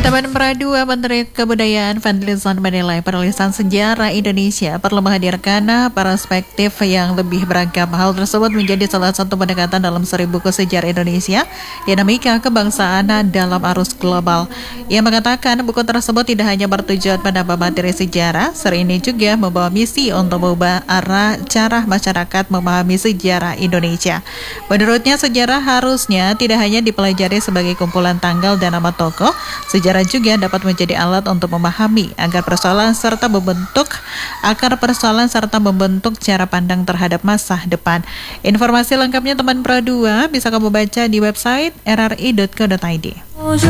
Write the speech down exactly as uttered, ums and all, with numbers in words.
Teman Pradua, Menteri Kebudayaan Fadlizon menilai penulisan sejarah Indonesia perlu menghadirkan perspektif yang lebih beragam. Hal tersebut menjadi salah satu pendekatan dalam seri buku sejarah Indonesia, dinamika kebangsaan dalam arus global. Ia mengatakan buku tersebut tidak hanya bertujuan menambah materi sejarah, seri ini juga membawa misi untuk mengubah arah cara masyarakat memahami sejarah Indonesia. Menurutnya, sejarah harusnya tidak hanya dipelajari sebagai kumpulan tanggal dan nama tokoh. Sejarah juga dapat menjadi alat untuk memahami agar persoalan serta membentuk akar persoalan serta membentuk cara pandang terhadap masa depan. Informasi lengkapnya teman Pradua bisa kamu baca di website r r i dot co dot i d.